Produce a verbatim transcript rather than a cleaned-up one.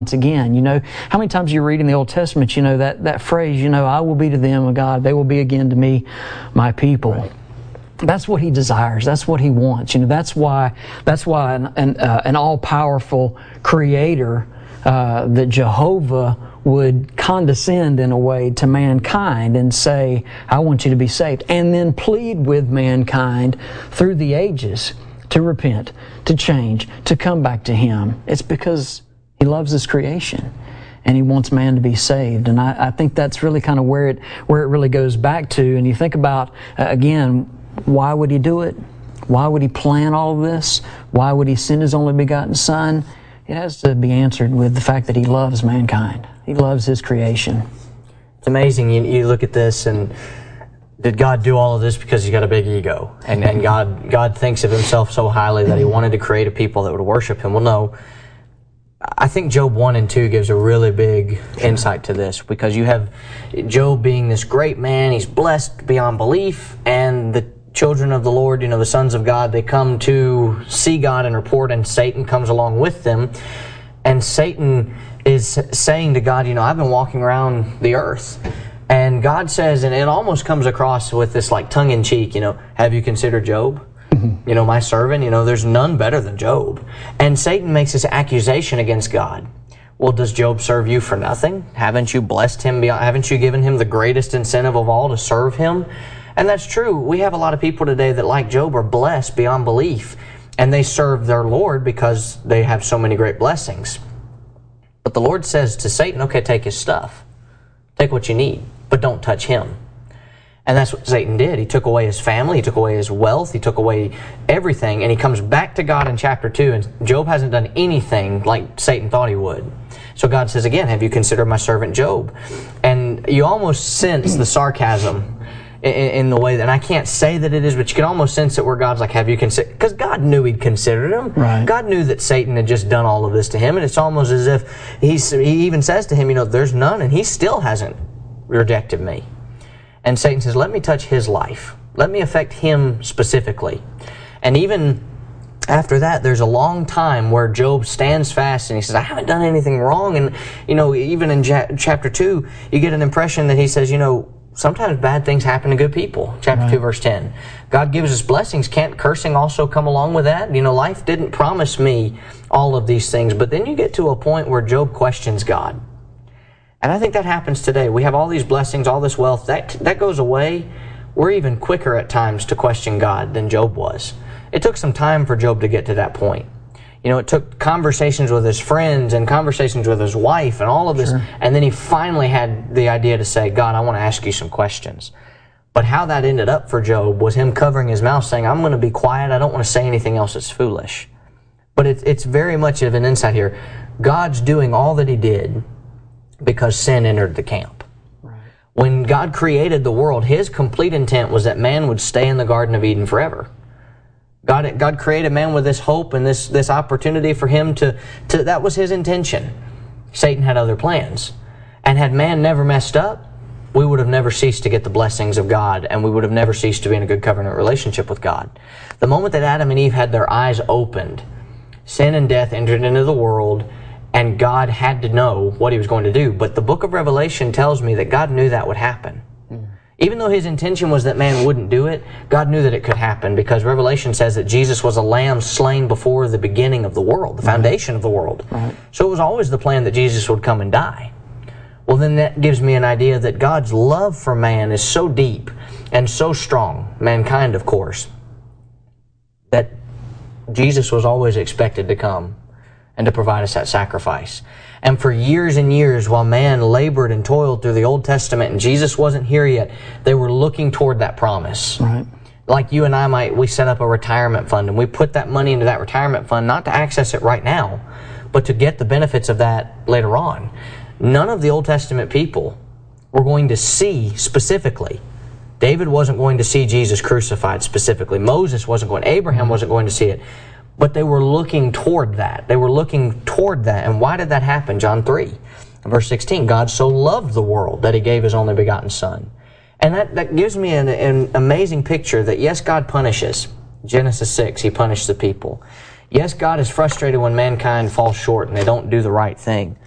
Once again, you know, how many times you read in the Old Testament, you know, that, that phrase, you know, I will be to them a God, they will be again to me my people. Right. That's what He desires. That's what He wants. You know, that's why that's why an an, uh, an all-powerful Creator, uh, that Jehovah would condescend in a way to mankind and say, I want you to be saved, and then plead with mankind through the ages to repent, to change, to come back to Him. It's because He loves His creation, and He wants man to be saved. And I, I think that's really kind of where it where it really goes back to. And you think about, uh, again, why would He do it? Why would He plan all of this? Why would He send His only begotten Son? It has to be answered with the fact that He loves mankind. He loves His creation. It's amazing. You, you look at this, and did God do all of this because He's got a big ego? And, and God, God thinks of Himself so highly that He wanted to create a people that would worship Him. Well, no. I think Job one and two gives a really big insight to this, because you have Job being this great man, he's blessed beyond belief, and the children of the Lord, you know, the sons of God, they come to see God and report, and Satan comes along with them, and Satan is saying to God, you know, I've been walking around the earth, and God says, and it almost comes across with this like tongue-in-cheek, you know, have you considered Job? You know, my servant, you know, there's none better than Job. And Satan makes this accusation against God. Well, does Job serve you for nothing? Haven't you blessed him beyond, haven't you given him the greatest incentive of all to serve him? And that's true. We have a lot of people today that, like Job, are blessed beyond belief, and they serve their Lord because they have so many great blessings. But the Lord says to Satan, okay, take his stuff. Take what you need, but don't touch him. And that's what Satan did. He took away his family, he took away his wealth, he took away everything, and he comes back to God in chapter two, and Job hasn't done anything like Satan thought he would. So God says again, have you considered my servant Job? And you almost sense the sarcasm in, in the way that, and I can't say that it is, but you can almost sense it where God's like, have you considered, because God knew He'd considered him. Right. God knew that Satan had just done all of this to him, and it's almost as if he's, he even says to him, you know, there's none, and he still hasn't rejected me. And Satan says, let me touch his life. Let me affect him specifically. And even after that, there's a long time where Job stands fast and he says, I haven't done anything wrong. And, you know, even in ja- chapter two, you get an impression that he says, you know, sometimes bad things happen to good people. Chapter right. two, verse ten. God gives us blessings. Can't cursing also come along with that? You know, life didn't promise me all of these things. But then you get to a point where Job questions God. And I think that happens today. We have all these blessings, all this wealth. That that goes away. We're even quicker at times to question God than Job was. It took some time for Job to get to that point. You know, it took conversations with his friends and conversations with his wife and all of this. Sure. And then he finally had the idea to say, God, I want to ask you some questions. But how that ended up for Job was him covering his mouth saying, I'm going to be quiet. I don't want to say anything else that's foolish. But it, it's very much of an insight here. God's doing all that He did because sin entered the camp. Right. When God created the world, His complete intent was that man would stay in the Garden of Eden forever. God, God created man with this hope and this, this opportunity for him to, to, that was His intention. Satan had other plans. And had man never messed up, we would have never ceased to get the blessings of God, and we would have never ceased to be in a good covenant relationship with God. The moment that Adam and Eve had their eyes opened, sin and death entered into the world, and God had to know what He was going to do. But the book of Revelation tells me that God knew that would happen. Mm. Even though His intention was that man wouldn't do it, God knew that it could happen, because Revelation says that Jesus was a lamb slain before the beginning of the world, the foundation right. of the world. Right. So it was always the plan that Jesus would come and die. Well, then that gives me an idea that God's love for man is so deep and so strong, mankind of course, that Jesus was always expected to come and to provide us that sacrifice. And for years and years, while man labored and toiled through the Old Testament and Jesus wasn't here yet, they were looking toward that promise. Right. Like you and I might, we set up a retirement fund, and we put that money into that retirement fund not to access it right now, but to get the benefits of that later on. None of the Old Testament people were going to see specifically. David wasn't going to see Jesus crucified specifically. Moses wasn't going, Abraham wasn't going to see it. But they were looking toward that. They were looking toward that. And why did that happen? John three, verse sixteen. God so loved the world that He gave His only begotten Son. And that, that gives me an, an amazing picture that, yes, God punishes. Genesis six, He punished the people. Yes, God is frustrated when mankind falls short and they don't do the right thing.